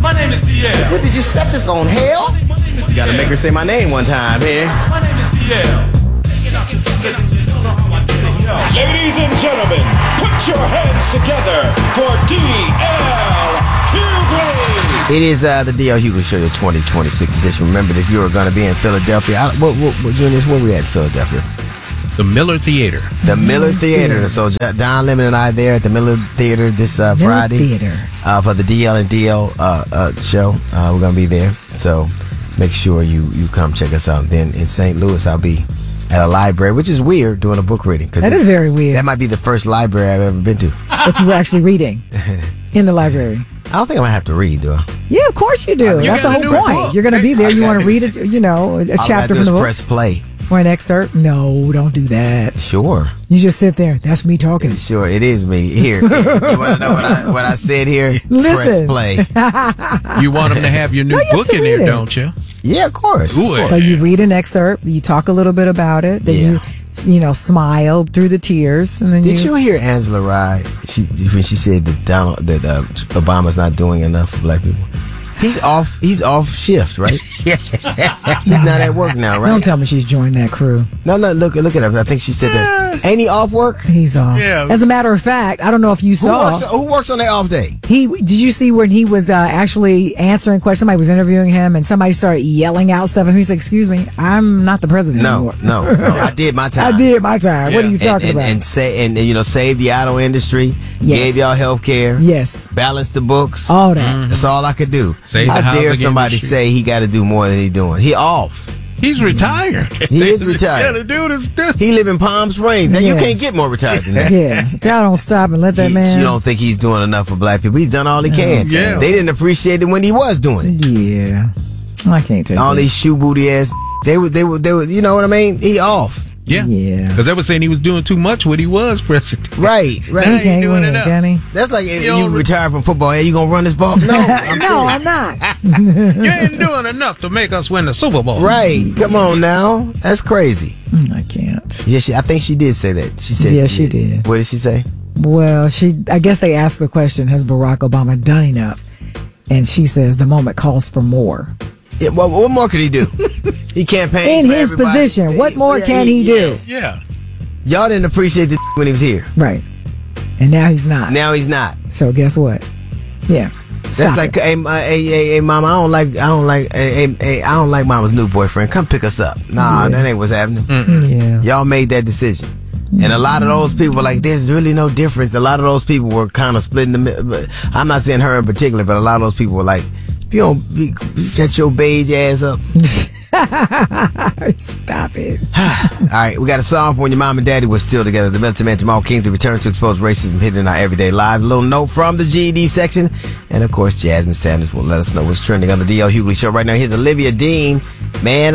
My name is DL. What did you set this on, hell? You gotta make her say my name one time here. My name is DL. Ladies and gentlemen, put your hands together for D.L. Hughley. It is the D.L. Hughley Show, your 2026 edition. Remember, if you are going to be in Philadelphia, Junior, where we at in Philadelphia? The Miller Theater. The Miller Theater. So Don Lemon and I there at the Miller Theater this Friday for the DL and DL show. We're going to be there. So make sure you come check us out. Then in St. Louis, I'll be at a library, which is weird, doing a book reading. That is very weird. That might be the first library I've ever been to. But you were actually reading in the library. I don't think I'm going to have to read, do I? Yeah, of course you do. That's the whole point. You're going to be there. You want to read it, a chapter from the book. Press play. Or an excerpt? No, don't do that. Sure. You just sit there. That's me talking. Sure, it is me. Here. You want to know what I said here? Listen. Press play. You want them to have your new book in there, don't you? Yeah, of course. So you read an excerpt, you talk a little bit about it, then you smile through the tears, and then Did you hear Angela Rye? When she said that Obama's not doing enough for black people. He's off shift, right? Yeah. He's not at work now, right? Don't tell me she's joined that crew. No, look at her. I think she said that. Ain't he off work? He's off. Yeah. As a matter of fact, I don't know if you saw. Who works on their off day? Did you see when he was actually answering questions? Somebody was interviewing him, and somebody started yelling out stuff, and he's like, "Excuse me, I'm not the president anymore." No. I did my time. I did my time. What are you talking about? And save the auto industry. Yes. Gave y'all health care. Yes. Balanced the books. All that. That's all I could do. Save the How dare housing somebody industry. say he got to do more than he doing? He off. He's retired. He is retired. Yeah, the dude is good. He live in Palm Springs. Now, you Yeah. can't get more retired than that. Yeah. God don't stop and let that man. You don't think he's doing enough for black people? He's done all he can. Yeah. They didn't appreciate it when he was doing it. Yeah. I can't take All it. these shoe booty ass. They were. You know what I mean? He off. Yeah. Yeah. Because they were saying he was doing too much when he was president. Right. He ain't can't doing win, enough. can he? That's like if Yo, you retire from football. Hey, you gonna run this ball? No, I'm not. You ain't doing enough to make us win the Super Bowl. Right. Come on now. That's crazy. I can't. Yeah, I think she did say that. She said. Yeah, she did. What did she say? Well, I guess they asked the question, has Barack Obama done enough? And she says the moment calls for more. Yeah, well, what more could he do? He campaigned In for his everybody. position, what more can he do? Yeah. Y'all didn't appreciate the when he was here. Right. And now he's not. Now he's not. So guess what? Yeah. That's Stop like, it. hey, mama, I don't like mama's new boyfriend. Come pick us up. Nah, that ain't what's happening. Yeah. Y'all made that decision. And a lot of those people were like, there's really no difference. A lot of those people were kind of split in the middle. I'm not saying her in particular, but a lot of those people were like, if you don't shut your beige ass up. Stop it. All right, we got a song for when your mom and daddy were still together. The Milton Man Jamal Kingsley return to expose racism hidden in our everyday lives. A little note from the GED section. And of course, Jasmine Sanders will let us know what's trending on the DL Hughley Show right now. Here's Olivia Dean. Man,